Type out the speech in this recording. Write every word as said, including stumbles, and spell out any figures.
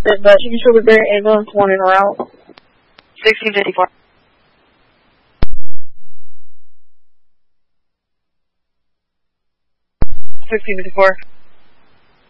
The chicken sugar bear ambulance, one in route. sixteen fifty-four. sixteen fifty-four.